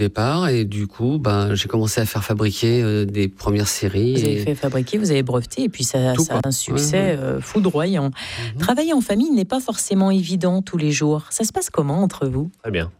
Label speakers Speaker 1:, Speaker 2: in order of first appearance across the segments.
Speaker 1: départ, et du coup, j'ai commencé à faire fabriquer des premières séries.
Speaker 2: Vous avez fait fabriquer, vous avez breveté, et puis ça a un succès foudroyant. Travailler en famille n'est pas forcément évident tous les jours. Ça se passe comment entre vous ?
Speaker 3: Très bien.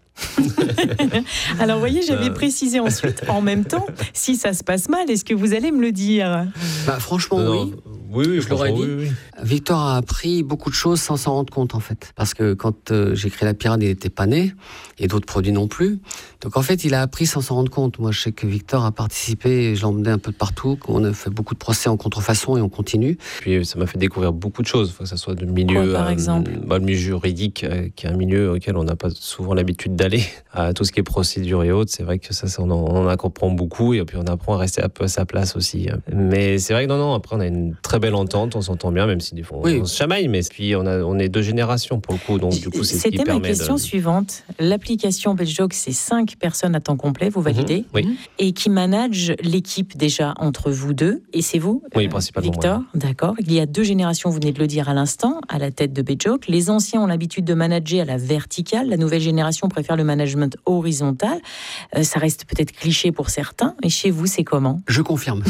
Speaker 2: Alors, vous voyez, j'avais précisé ensuite, en même temps, si ça se passe mal, est-ce que vous allez me le dire ?
Speaker 1: Franchement, oui.
Speaker 3: Oui,
Speaker 1: je l'aurais dit.
Speaker 3: Oui.
Speaker 1: Victor a appris beaucoup de choses sans s'en rendre compte, en fait. Parce que quand j'ai créé La Pirade, il n'était pas né, et d'autres produits non plus. Donc, en fait, il a appris sans s'en rendre compte. Moi, je sais que Victor a participé, je l'emmenais un peu de partout. On a fait beaucoup de procès en contrefaçon et on continue.
Speaker 3: Puis, ça m'a fait découvrir beaucoup de choses, que ce soit le milieu,
Speaker 2: Quoi, par exemple
Speaker 3: le milieu juridique, qui est un milieu auquel on n'a pas souvent l'habitude d'aller. Tout ce qui est procédure et autres, c'est vrai que ça on en comprend beaucoup, et puis on apprend à rester un peu à sa place aussi. Mais c'est vrai que non, après on a une très belle entente, on s'entend bien, même si des fois on se chamaille, mais puis on est 2 générations pour le coup, donc du coup c'est ce qui permet.
Speaker 2: C'était ma question suivante. L'application Beljoc, c'est 5 personnes à temps complet, vous validez, et qui manage l'équipe déjà entre vous deux, et c'est vous,
Speaker 3: principalement
Speaker 2: Victor,
Speaker 3: moi.
Speaker 2: D'accord. Il y a 2 générations, vous venez de le dire à l'instant, à la tête de Beljoc. Les anciens ont l'habitude de manager à la verticale, la nouvelle génération préfère le management horizontal. Ça reste peut-être cliché pour certains, mais chez vous, c'est comment ?
Speaker 1: Je confirme.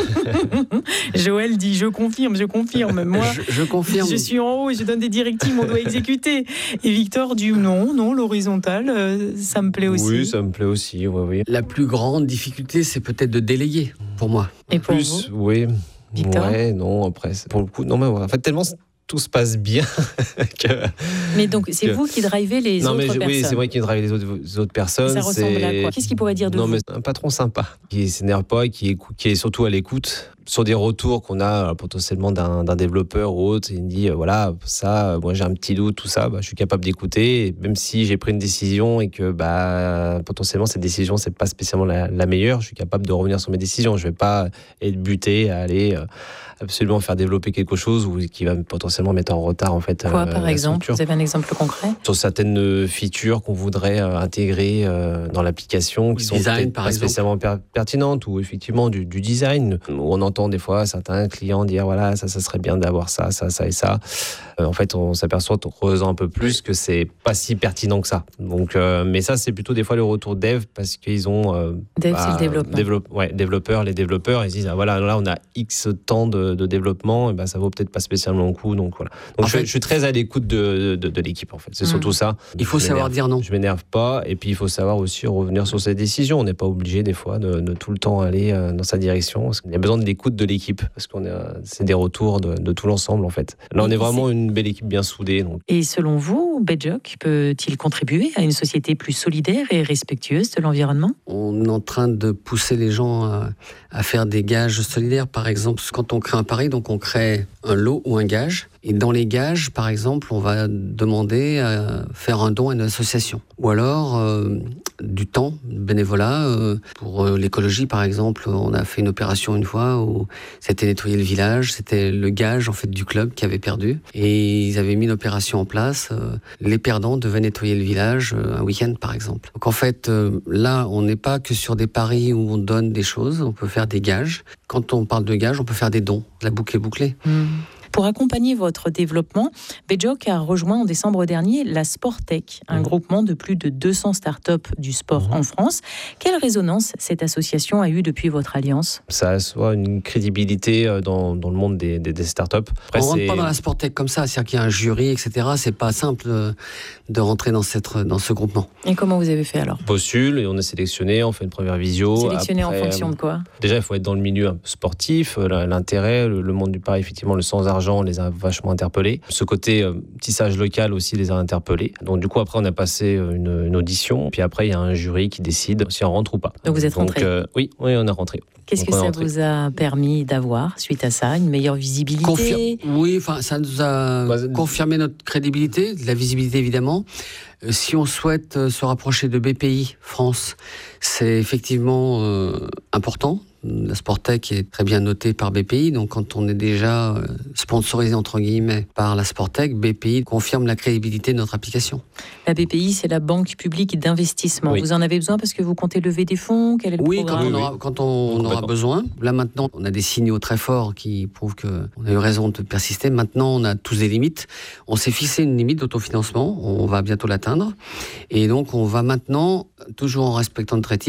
Speaker 2: Joël dit je confirme. Moi,
Speaker 1: je confirme.
Speaker 2: Je suis en haut et je donne des directives, on doit exécuter. Et Victor dit non, l'horizontal, ça me plaît aussi.
Speaker 3: Oui, ça me plaît aussi, oui.
Speaker 1: La plus grande difficulté, c'est peut-être de déléguer, pour moi.
Speaker 2: Et pour
Speaker 3: plus,
Speaker 2: vous,
Speaker 3: oui.
Speaker 2: Victor ?
Speaker 3: Ouais, non, après, pour le coup, non, mais en fait, tellement tout se passe bien que...
Speaker 2: Mais donc, c'est vous qui drivez les autres personnes.
Speaker 3: Oui, c'est moi qui drive les autres personnes.
Speaker 2: Ça ressemble à quoi ? Qu'est-ce qu'il pourrait dire de vous ?
Speaker 3: Non, mais un patron sympa, qui s'énerve pas, qui est surtout à l'écoute. Sur des retours qu'on a potentiellement d'un développeur ou autre, il me dit voilà, ça, moi j'ai un petit doute, tout ça, je suis capable d'écouter, et même si j'ai pris une décision et que potentiellement cette décision c'est pas spécialement la meilleure, je suis capable de revenir sur mes décisions. Je vais pas être buté à aller absolument faire développer quelque chose ou qui va potentiellement mettre en retard en fait.
Speaker 2: Quoi par exemple ? Vous avez un exemple concret ?
Speaker 3: Sur certaines features qu'on voudrait intégrer dans l'application, qui sont peut-être pas spécialement pertinentes, ou effectivement du design, où on entend des fois certains clients dire voilà, ça serait bien d'avoir ça et ça. En fait, on s'aperçoit en creusant un peu plus que c'est pas si pertinent que ça. Donc, mais ça, c'est plutôt des fois le retour dev, parce qu'ils ont
Speaker 2: dev, c'est le développement.
Speaker 3: Les développeurs, ils disent voilà, là on a X temps de développement, et ça vaut peut-être pas spécialement le coup. Donc voilà. Donc je suis très à l'écoute de l'équipe en fait. C'est surtout ça.
Speaker 1: Il faut savoir dire non.
Speaker 3: Je m'énerve pas, et puis il faut savoir aussi revenir sur ses décisions. On n'est pas obligé des fois de tout le temps aller dans sa direction. Parce qu'il y a besoin de l'écoute de l'équipe, parce c'est des retours de tout l'ensemble en fait. Là, on est vraiment une belle équipe bien soudée. Donc.
Speaker 2: Et selon vous, Beljoc peut-il contribuer à une société plus solidaire et respectueuse de l'environnement ?
Speaker 1: On est en train de pousser les gens à faire des gages solidaires. Par exemple, quand on crée un pari, donc on crée un lot ou un gage. Et dans les gages, par exemple, on va demander à faire un don à une association. Ou alors du temps, bénévolat. Pour l'écologie, par exemple, on a fait une opération une fois où c'était nettoyer le village. C'était le gage en fait du club qui avait perdu. Et ils avaient mis une opération en place. Les perdants devaient nettoyer le village un week-end, par exemple. Donc en fait, là, on n'est pas que sur des paris où on donne des choses. On peut faire des gages. Quand on parle de gages, on peut faire des dons. La boucle est bouclée.
Speaker 2: Pour accompagner votre développement, Beljoc a rejoint en décembre dernier la Sportech, un groupement de plus de 200 startups du sport en France. Quelle résonance cette association a eue depuis votre alliance ?
Speaker 3: Ça a une crédibilité dans le monde des startups.
Speaker 1: Après, on ne rentre pas dans la Sportech comme ça, c'est-à-dire qu'il y a un jury, etc. C'est pas simple de rentrer dans ce groupement.
Speaker 2: Et comment vous avez fait alors ?
Speaker 3: On postule et on est sélectionné, on fait une première visio.
Speaker 2: Sélectionné en fonction de quoi ?
Speaker 3: Déjà, il faut être dans le milieu sportif, l'intérêt, le monde du pari, effectivement, le sans argent les a vachement interpellés. Ce côté tissage local aussi les a interpellés. Donc du coup, après, on a passé une audition. Puis après, il y a un jury qui décide si on rentre ou pas.
Speaker 2: Donc vous êtes rentré ?
Speaker 3: Oui, on est rentré.
Speaker 2: Qu'est-ce que ça vous a permis d'avoir suite à ça ? Une meilleure visibilité ?
Speaker 1: Oui, ça nous a confirmé notre crédibilité, de la visibilité évidemment. Si on souhaite se rapprocher de BPI France, c'est effectivement important. La Sportech est très bien notée par BPI, donc quand on est déjà sponsorisé entre guillemets par la Sportech, BPI confirme la crédibilité de notre application.
Speaker 2: La BPI, c'est la banque publique d'investissement. Oui. Vous en avez besoin parce que vous comptez lever des fonds ? Quel est le programme ?
Speaker 1: Quand on aura besoin. Là maintenant, on a des signaux très forts qui prouvent qu'on a eu raison de persister. Maintenant, on a tous des limites. On s'est fixé une limite d'autofinancement. On va bientôt l'atteindre. Et donc, on va maintenant, toujours en respectant notre éthique,